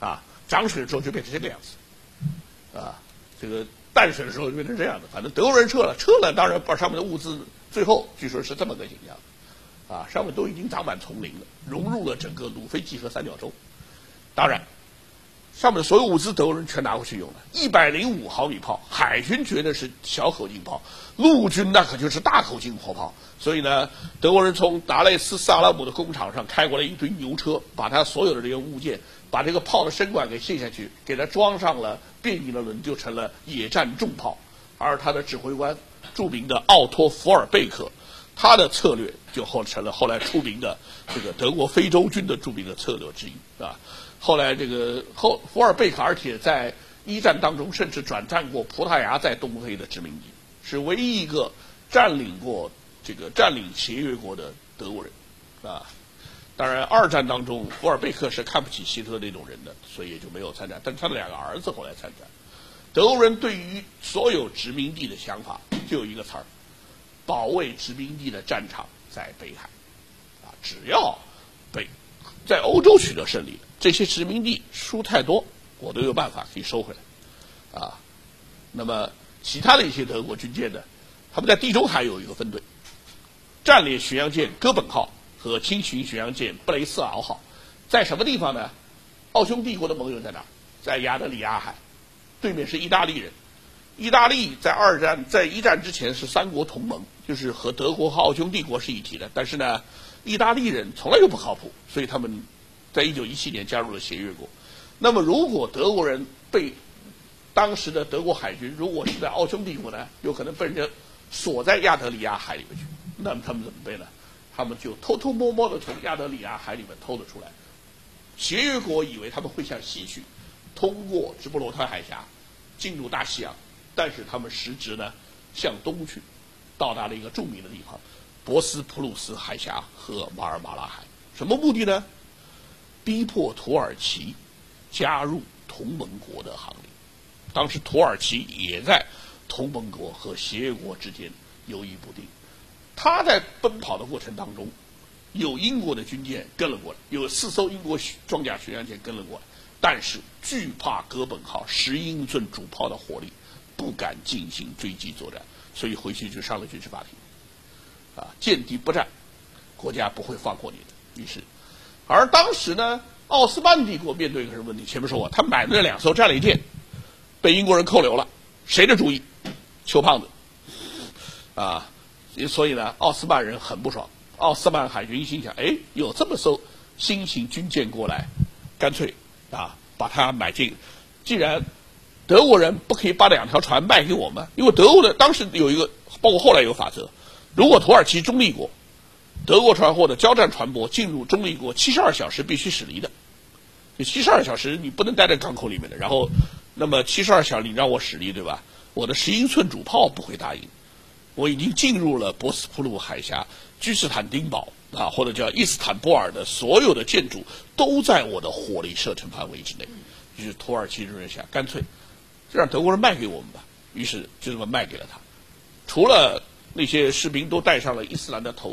啊，涨水的时候就变成这个样子，啊，这个淡水的时候就变成这样的。反正德国人撤了，当然把上面的物资最后据说是这么个形象，啊，上面都已经长满丛林了，融入了整个鲁菲集合三角洲。当然，上面的所有物资德国人全拿回去用了，105毫米炮，海军觉得是小口径炮，陆军那可就是大口径火炮。所以呢，德国人从达累斯萨拉姆的工厂上开过来一堆牛车，把他所有的这些物件，把这个炮的身管给卸下去，给它装上了变异的轮，就成了野战重炮。而他的指挥官，著名的奥托·福尔贝克，他的策略就成了后来出名的这个德国非洲军的著名的策略之一啊。后来这个福尔贝克，而且在一战当中甚至转战过葡萄牙在东非的殖民地，是唯一一个占领协约国的德国人啊。当然，二战当中福尔贝克是看不起希特勒那种人的，所以也就没有参战。但他的2个儿子后来参战。德国人对于所有殖民地的想法就有一个词儿：保卫殖民地的战场在北海啊，只要在欧洲取得胜利，这些殖民地输太多，我都有办法可以收回来，啊。那么其他的一些德国军舰呢，他们在地中海有一个分队，战列巡洋舰哥本号和轻巡巡洋舰布雷斯劳号，在什么地方呢？奥匈帝国的盟友在哪儿？在亚得里亚海，对面是意大利人。意大利在一战之前是3国同盟，就是和德国和奥匈帝国是一体的。但是呢，意大利人从来就不靠谱，所以他们在1917年加入了协约国。那么，如果德国人被当时的德国海军如果是在奥匈帝国呢，有可能被人家锁在亚得里亚海里面去。那么他们怎么办呢？他们就偷偷摸摸的从亚得里亚海里面偷了出来。协约国以为他们会向西去，通过直布罗陀海峡进入大西洋，但是他们实质呢向东去，到达了一个著名的地方——博斯普鲁斯海峡和马尔马拉海。什么目的呢？逼迫土耳其加入同盟国的行列。当时土耳其也在同盟国和协约国之间犹豫不定。他在奔跑的过程当中，有英国的军舰跟了过来，有4艘英国装甲巡洋舰跟了过来，但是惧怕哥本号10英寸主炮的火力，不敢进行追击作战，所以回去就上了军事法庭。见敌不战，国家不会放过你的。于是，而当时呢，奥斯曼帝国面对一个什么问题？前面说过，他买的那2艘战列舰被英国人扣留了，谁的主意？邱胖子啊！所以呢，奥斯曼人很不爽。奥斯曼海军心想：哎，有这么艘新型军舰过来，干脆把它买进。既然德国人不可以把2条船卖给我们，因为德国的当时有一个，包括后来有个法则，如果土耳其中立国，德国船货的交战船舶进入中立国72小时必须驶离的，就72小时你不能待在港口里面的。然后，那么72小时你让我驶离，对吧？我的10英寸主炮不会答应。我已经进入了博斯普鲁海峡，君士坦丁堡或者叫伊斯坦布尔的所有的建筑都在我的火力射程范围之内。于是土耳其人想，干脆就让德国人卖给我们吧。于是就这么卖给了他。除了那些士兵都戴上了伊斯兰的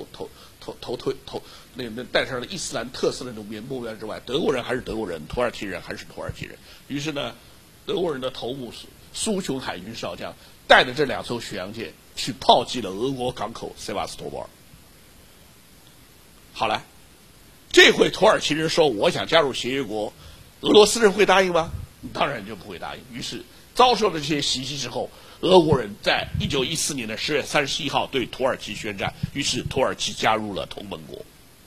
戴上了伊斯兰特色的那种棉布面之外，德国人还是德国人，土耳其人还是土耳其人。于是呢，德国人的头目苏琼海军少将带着这2艘巡洋舰去炮击了俄国港口塞瓦斯托波尔。好了，这回土耳其人说我想加入协约国，俄罗斯人会答应吗？当然就不会答应。于是遭受了这些袭击之后，俄国人在1914年的10月31号对土耳其宣战，于是土耳其加入了同盟国。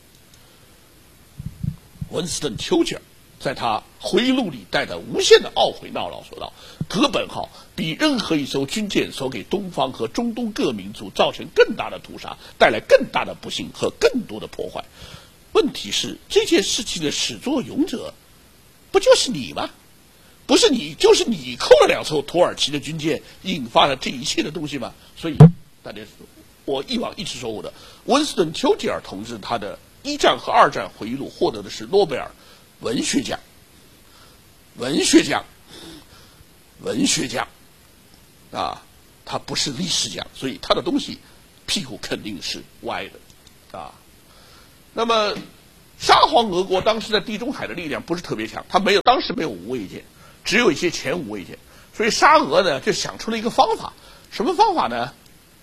温斯顿·丘吉尔在他回忆录里带着无限的懊悔闹说道：哥本号比任何一艘军舰所给东方和中东各民族造成更大的屠杀，带来更大的不幸和更多的破坏。问题是，这件事情的始作俑者不就是你吗？不是你，就是你扣了2艘土耳其的军舰，引发了这一切的东西吗？所以大家，我以往一直说我的温斯顿·丘吉尔同志，他的1战和2战回忆录获得的是诺贝尔文学奖。他不是历史奖，所以他的东西屁股肯定是歪的。那么沙皇俄国当时在地中海的力量不是特别强，它当时没有无畏舰，只有一些前无畏舰，所以沙俄呢就想出了一个方法，什么方法呢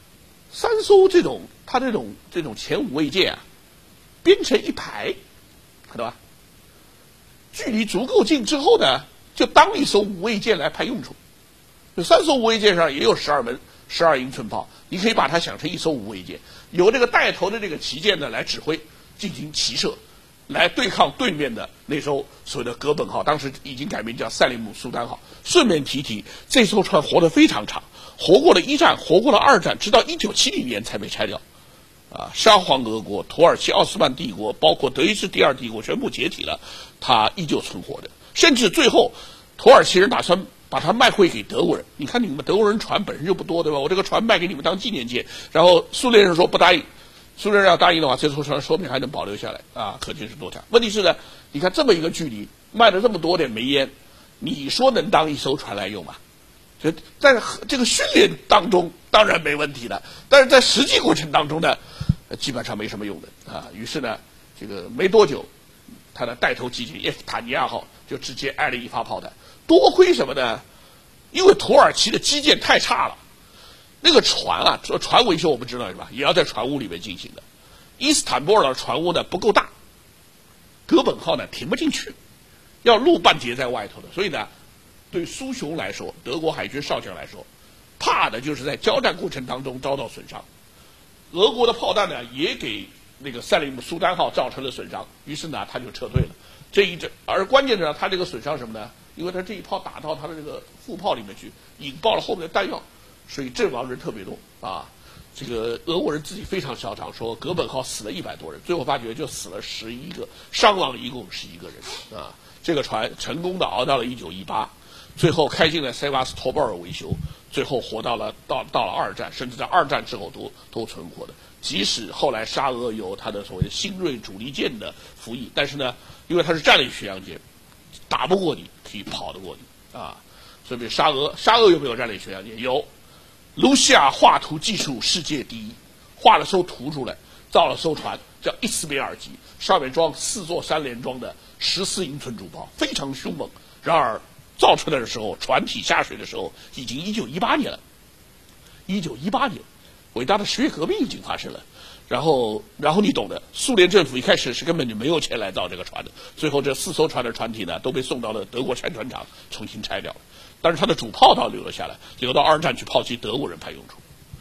？3艘这种前无畏舰啊，编成一排，看到吧？距离足够近之后呢，就当一艘无畏舰来派用处。就3艘无畏舰上也有12英寸炮，你可以把它想成一艘无畏舰，由这个带头的这个旗舰呢来指挥进行骑射，来对抗对面的那艘所谓的哥本号，当时已经改名叫塞利姆苏丹号。顺便提，这艘船活得非常长，活过了1战，活过了2战，直到1970年才被拆掉。沙皇俄国、土耳其奥斯曼帝国，包括德意志第2帝国全部解体了，它依旧存活着。甚至最后，土耳其人打算把它卖回给德国人。你看你们德国人船本身就不多，对吧？我这个船卖给你们当纪念舰，然后苏联人说不答应，苏联人要答应的话，这艘船说不定还能保留下来啊，可见是多强。问题是呢，你看这么一个距离，卖了这么多点煤烟，你说能当一艘船来用吗？就在这个训练当中当然没问题的，但是在实际过程当中呢，基本上没什么用的啊。于是呢，这个没多久，他的带头旗舰叶夫塔尼亚号就直接挨了一发炮弹。多亏什么呢？因为土耳其的基建太差了，那个船啊，船维修我们知道是吧？也要在船坞里面进行的。伊斯坦布尔的船坞呢不够大，哥本号呢停不进去，要露半截在外头的，所以呢，对苏雄来说，德国海军少将来说，怕的就是在交战过程当中遭到损伤。俄国的炮弹呢也给那个塞利姆苏丹号造成了损伤，于是呢他就撤退了。而关键的他这个损伤什么呢？因为他这一炮打到他的这个副炮里面去，引爆了后面的弹药，所以阵亡人特别多啊。这个俄国人自己非常嚣张，说哥本号死了100多人，最后发觉就死了11个，伤亡一共11个人啊。这个船成功的熬到了1918，最后开进了塞瓦斯托波尔维修，最后活到了2战，甚至在2战之后都存活的。即使后来沙俄有他的所谓的新锐主力舰的服役，但是呢，因为它是战略巡洋舰，打不过你，可以跑得过你啊。所以沙俄有没有战略巡洋舰？有，卢西亚画图技术世界第一，画了艘图出来，造了艘船叫伊斯梅尔级，上面装4座3连装的14英寸主炮，非常凶猛。然而造出来的时候，船体下水的时候已经1918年了。1918年，伟大的10月革命已经发生了。然后你懂的，苏联政府一开始是根本就没有钱来造这个船的，最后这4艘船的船体呢都被送到了德国拆船厂重新拆掉了，但是它的主炮倒留了下来，留到2战去炮击德国人派用处。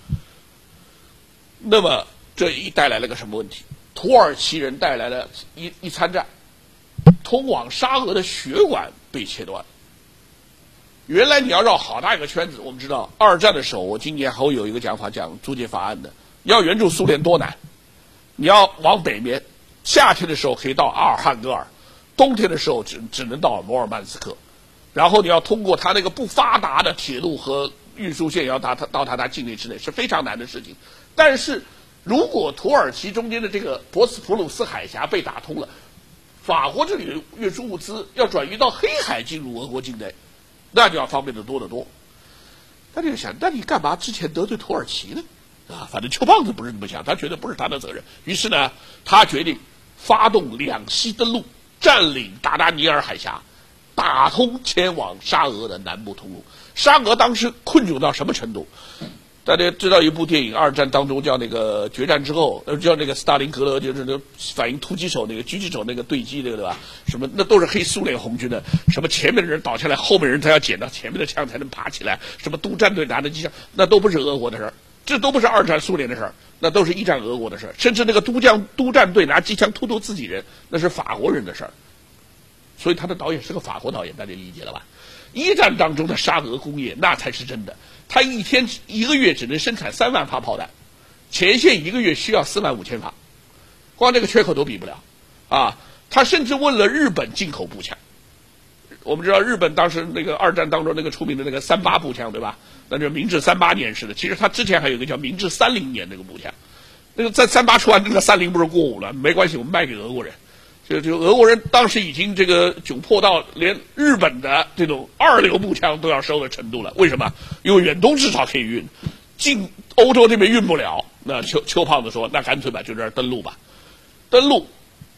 那么这一带来了个什么问题？土耳其人带来了一参战，通往沙俄的血管被切断。原来你要绕好大一个圈子，我们知道2战的时候，我今年还会有一个讲法讲租借法案的。要援助苏联多难？你要往北面，夏天的时候可以到阿尔汉格尔，冬天的时候只能到摩尔曼斯克，然后你要通过它那个不发达的铁路和运输线，要到它境内之内是非常难的事情。但是如果土耳其中间的这个博斯普鲁斯海峡被打通了，法国这里的运输物资要转移到黑海进入俄国境内，那就要方便得多得多。他就想，那你干嘛之前得罪土耳其呢？反正邱胖子不是这么想，他觉得不是他的责任。于是呢，他决定发动2栖登陆，占领达达尼尔海峡，打通前往沙俄的南部通路。沙俄当时困窘到什么程度？大家知道一部电影，2战当中叫那个决战之后，叫那个斯大林格勒，就是那反映突击手那个狙击手那个对击，那个对吧？什么那都是黑苏联红军的，什么前面的人倒下来，后面人才要捡到前面的枪才能爬起来，什么督战队拿着机枪，那都不是俄国的事儿。这都不是2战苏联的事儿，那都是1战俄国的事儿。甚至那个督战队拿机枪突自己人，那是法国人的事儿。所以他的导演是个法国导演，大家理解了吧？1战当中的沙俄工业那才是真的，他一个月只能生产3万发炮弹，前线1个月需要4万5千发，光这个缺口都比不了啊！他甚至问了日本进口步枪。我们知道日本当时那个2战当中那个出名的那个38步枪，对吧？那就是明治38年式的。其实他之前还有一个叫明治30年那个步枪，那个在38出完，那个30不是过午了，没关系，我们卖给俄国人。就俄国人当时已经这个窘迫到连日本的这种2流步枪都要收的程度了。为什么？因为远东至少可以运，进欧洲这边运不了。那邱胖子说，那干脆吧，就这儿登陆吧。登陆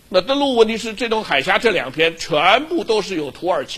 那登陆问题是这种海峡这两边全部都是有土耳其